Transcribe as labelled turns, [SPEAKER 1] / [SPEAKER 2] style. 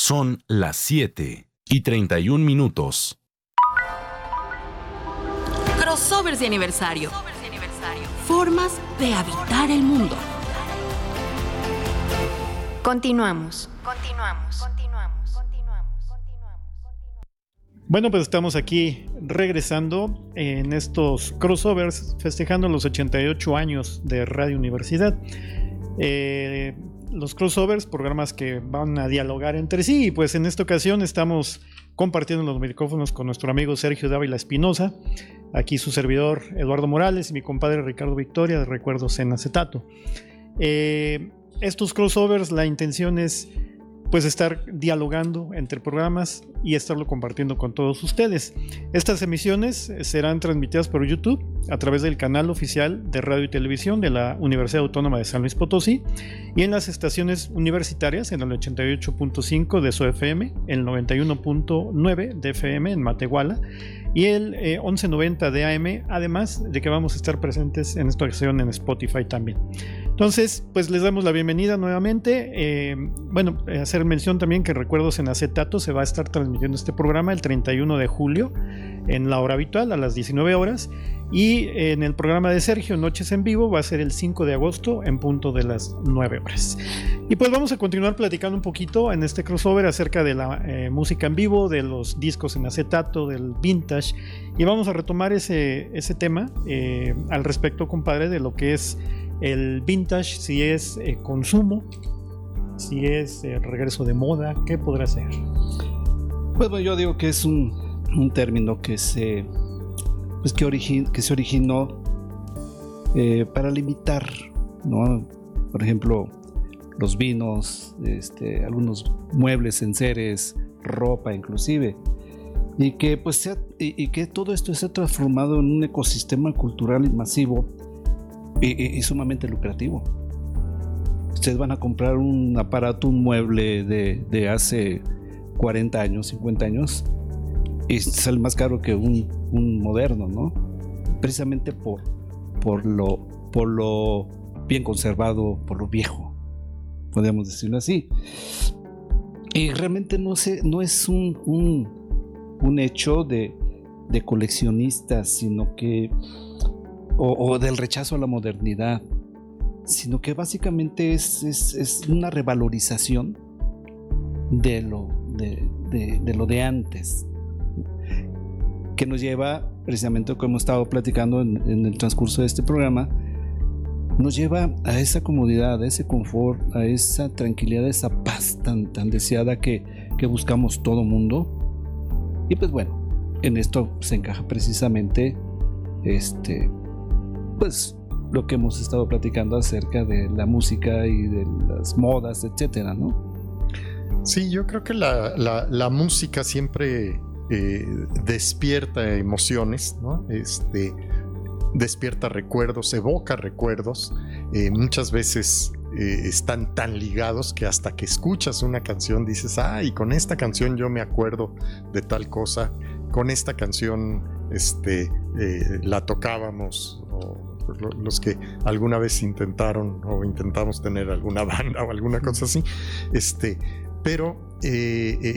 [SPEAKER 1] Son las 7:31.
[SPEAKER 2] Crossovers de aniversario. Formas de habitar el mundo.
[SPEAKER 3] Continuamos.
[SPEAKER 4] Bueno, pues estamos aquí regresando en estos crossovers, festejando los 88 años de Radio Universidad. Los crossovers, programas que van a dialogar entre sí, y pues en esta ocasión estamos compartiendo los micrófonos con nuestro amigo Sergio Dávila Espinosa, aquí su servidor Eduardo Morales y mi compadre Ricardo Victoria de Recuerdos en Acetato. Estos crossovers, la intención es pues estar dialogando entre programas y estarlo compartiendo con todos ustedes. Estas emisiones serán transmitidas por YouTube a través del canal oficial de radio y televisión de la Universidad Autónoma de San Luis Potosí y en las estaciones universitarias en el 88.5 de SOFM, el 91.9 de FM en Matehuala y el 1190 de AM, además de que vamos a estar presentes en esta ocasión en Spotify también. Entonces, pues les damos la bienvenida nuevamente. Hacer mención también que Recuerdos en Acetato se va a estar transmitiendo este programa el 31 de julio en la hora habitual a las 19 horas y en el programa de Sergio Noches en Vivo va a ser el 5 de agosto en punto de las 9 horas. Y pues vamos a continuar platicando un poquito en este crossover acerca de la música en vivo, de los discos en acetato, del vintage, y vamos a retomar ese tema al respecto, compadre, de lo que es el vintage, si es consumo, si es regreso de moda, ¿qué podrá ser?
[SPEAKER 5] Bueno, yo digo que es un término que se originó para limitar, ¿no? Por ejemplo, los vinos, algunos muebles, enseres, ropa inclusive, y que todo esto se ha transformado en un ecosistema cultural y masivo y sumamente lucrativo. Ustedes van a comprar un aparato, un mueble de hace 40 años, 50 años y sale más caro que un moderno, ¿no? Precisamente por lo bien conservado, por lo viejo, podríamos decirlo así. Y realmente no es un hecho de coleccionistas, sino que o del rechazo a la modernidad, sino que básicamente es una revalorización de lo de antes, que nos lleva precisamente, como hemos estado platicando en el transcurso de este programa, nos lleva a esa comodidad, a ese confort, a esa tranquilidad, a esa paz tan deseada que buscamos todo mundo. Y pues bueno, en esto se encaja precisamente pues lo que hemos estado platicando acerca de la música y de las modas, etcétera, ¿no?
[SPEAKER 6] Sí, yo creo que la música siempre despierta emociones, ¿no? Despierta recuerdos, evoca recuerdos. Muchas veces están tan ligados que hasta que escuchas una canción dices, y con esta canción yo me acuerdo de tal cosa, con esta canción la tocábamos, o los que alguna vez intentaron o intentamos tener alguna banda o alguna cosa así, pero